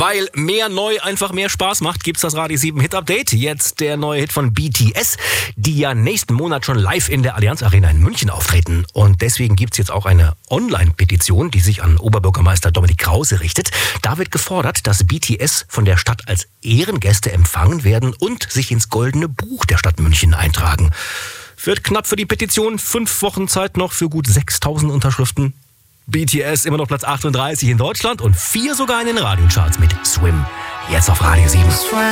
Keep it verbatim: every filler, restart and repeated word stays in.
Weil mehr neu einfach mehr Spaß macht, gibt's das Radio sieben Hit Update. Jetzt der neue Hit von B T S, die ja nächsten Monat schon live in der Allianz Arena in München auftreten. Und deswegen gibt's jetzt auch eine Online-Petition, die sich an Oberbürgermeister Dominik Krause richtet. Da wird gefordert, dass B T S von der Stadt als Ehrengäste empfangen werden und sich ins Goldene Buch der Stadt München eintragen. Wird knapp für die Petition, fünf Wochen Zeit noch für gut sechstausend Unterschriften. B T S immer noch Platz achtunddreißig in Deutschland und vier sogar in den Radiocharts mit Swim. Jetzt auf Radio sieben.